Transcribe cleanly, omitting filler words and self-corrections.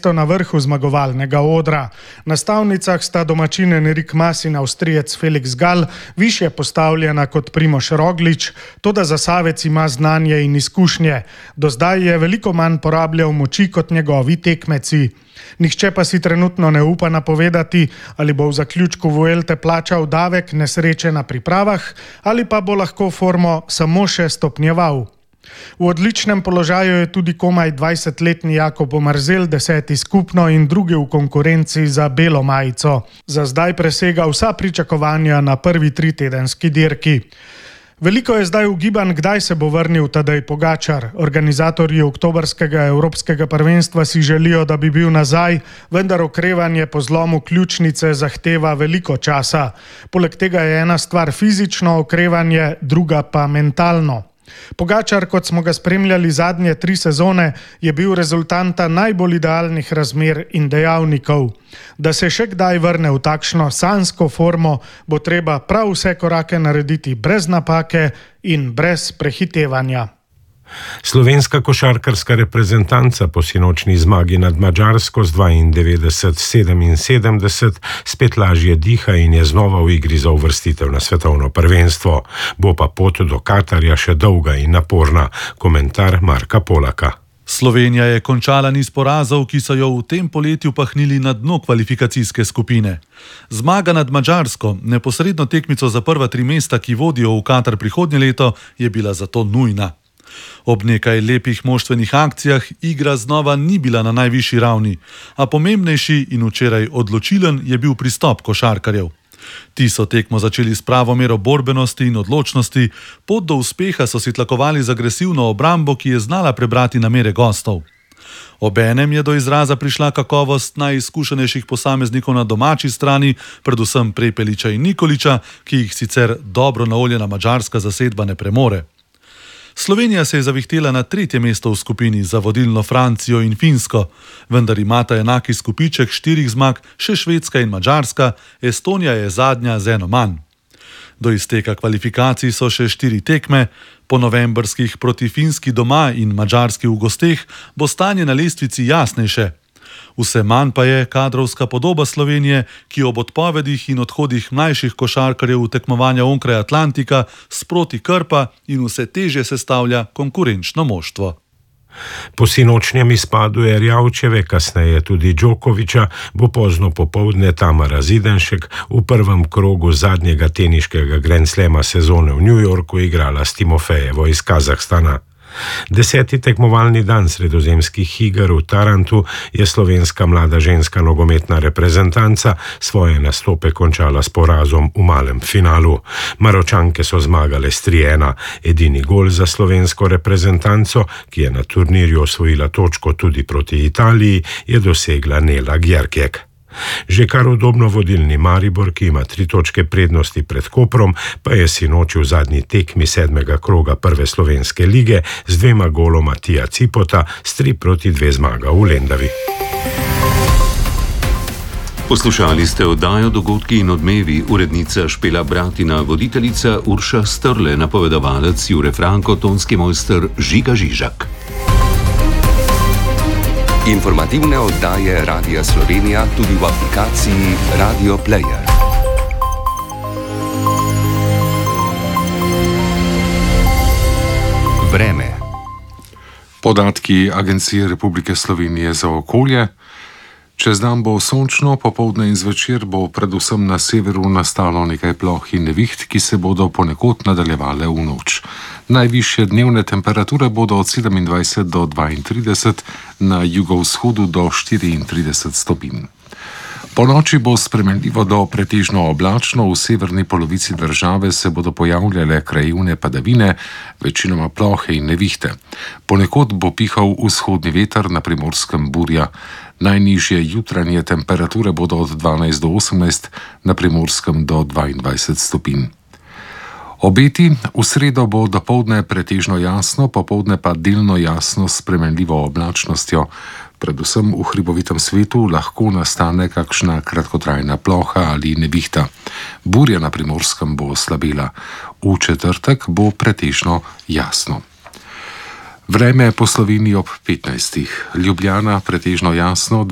mesto na vrhu zmagovalnega odra. Na stavnicah sta domačin Enric Mas in Avstrijec Felix Gall višje postavljena kot Primož Roglič, toda Zasavec ima znanje in izkušnje. Do zdaj je veliko manj porabljal moči kot njegovi tekmeci. Nihče pa si trenutno ne upa napovedati, ali bo v zaključku Vuelte plačal davek nesreče na pripravah ali pa bo lahko formo samo še stopnjeval. V odličnem položaju je tudi komaj 20-letni Jakob Omerzel, 10. skupno in drugi v konkurenci za belo majico. Za zdaj presega vsa pričakovanja na prvi 3-tedenski dirki. Veliko je zdaj ugibanj, kdaj se bo vrnil Tadej Pogačar. Organizatorji oktobrskega evropskega prvenstva si želijo, da bi bil nazaj, vendar okrevanje po zlomu ključnice zahteva veliko časa. Poleg tega je ena stvar fizično okrevanje, druga pa mentalno. Pogačar, kot smo ga spremljali zadnje 3 sezone, je bil rezultanta najbolj idealnih razmer in dejavnikov. Da se še kdaj vrne v takšno sanjsko formo, bo treba prav vse korake narediti brez napake in brez prehitevanja. Slovenska košarkarska reprezentanca po sinočni zmagi nad Madžarsko z 92-77 spet lažje diha in je znova v igri za uvrstitev na svetovno prvenstvo. Bo pa pot do Katarja še dolga in naporna. Komentar Marka Polaka. Slovenija je končala niz porazov, ki so jo v tem poletju pahnili na dno kvalifikacijske skupine. Zmaga nad Madžarsko, neposredno tekmico za prva 3 mesta, ki vodijo v Katar prihodnje leto, je bila zato nujna. Ob nekaj lepih moštvenih akcijah igra znova ni bila na najvišji ravni, a pomembnejši in včeraj odločilen je bil pristop košarkarjev. Ti so tekmo začeli s pravo mero borbenosti in odločnosti, pot do uspeha so si tlakovali z agresivno obrambo, ki je znala prebrati namere gostov. Obenem je do izraza prišla kakovost najizkušenejših posameznikov na domači strani, predvsem Prepeliča in Nikoliča, ki jih sicer dobro naoljena madžarska zasedba ne premore. Slovenija se je zavihtela na 3. mesto v skupini za vodilno Francijo in Finsko, vendar imata enaki skupiček 4 zmag še Švedska in Madžarska, Estonija je zadnja z 1 manj. Do izteka kvalifikacij so še 4 tekme, po novembrskih proti Finski doma in Madžarski v gosteh bo stanje na lestvici jasnejše. Vse manj pa je kadrovska podoba Slovenije, ki ob odpovedih in odhodih mlajših košarkarjev v tekmovanja onkraj Atlantika sproti krpa in vse težje sestavlja konkurenčno moštvo. Po sinočnjem izpadu Erjavčeve, kasneje tudi Djokoviča, bo pozno popoldne Tamara Zidenšek v prvem krogu zadnjega teniškega Grand Slama sezone v New Yorku igrala s Timofejevo iz Kazahstana. 10. tekmovalni dan sredozemskih iger v Tarantu je slovenska mlada ženska nogometna reprezentanca svoje nastope končala s porazom v malem finalu. Maročanke so zmagale s 3-1. Edini gol za slovensko reprezentanco, ki je na turnirju osvojila točko tudi proti Italiji, je dosegla Nela Gjerkek. Že kar udobno vodilni Maribor, ki ima 3 točke prednosti pred Koprom, pa je sinoči v zadnji tekmi 7. kroga prve slovenske lige z 2 goloma Tija Cipota s 3-2 zmaga v Lendavi. Poslušali ste oddajo Dogodki in odmevi, urednica Špela Bratina, voditeljica Urša Strle, napovedovalec Jure Franko, tonski mojster Žiga Žižak. Informativne oddaje Radia Slovenija tudi v aplikaciji Radio Player. Vreme. Podatki Agencije Republike Slovenije za okolje. Čez dan bo sončno, popoldne in zvečer bo predvsem na severu nastalo nekaj ploh in neviht, ki se bodo ponekod nadaljevale v noč. Najvišje dnevne temperature bodo od 27 do 32, na jugovzhodu do 34 stopinj. Po noči bo spremenljivo do pretežno oblačno, v severni polovici države se bodo pojavljale krajevne padavine, večinoma plohe in nevihte. Ponekod bo pihal vzhodni veter, na Primorskem burja. Najnižje jutranje temperature bodo od 12 do 18, na Primorskem do 22 stopinj. Obeti: v sredo bo dopoldne pretežno jasno, popoldne pa delno jasno s spremenljivo oblačnostjo. Predvsem v hribovitem svetu lahko nastane kakšna kratkotrajna ploha ali nevihta. Burja na Primorskem bo slabela. V četrtek bo pretežno jasno. Vreme po Sloveniji ob 15. Ljubljana pretežno jasno.